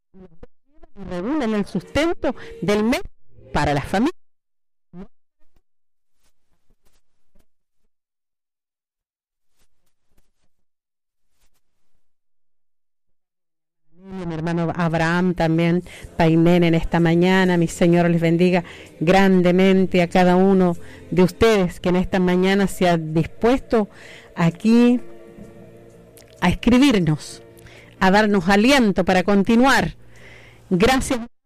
Regulan el sustento del mes para las familias. Mi hermano Abraham también, Paimén en esta mañana, mi Señor les bendiga grandemente a cada uno de ustedes que en esta mañana se ha dispuesto aquí a escribirnos, a darnos aliento para continuar. Gracias.